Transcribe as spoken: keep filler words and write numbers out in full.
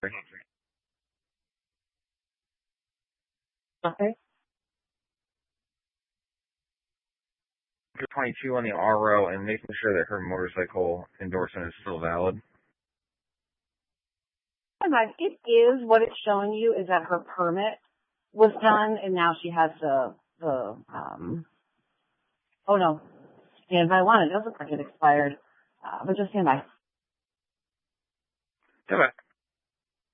Okay. twenty-two on the R O and making sure that her motorcycle endorsement is still valid. It is, what it's showing you is that her permit was done, and now she has the, the, um, oh no, stand by one. It does look like it expired, uh, but just stand by. Okay.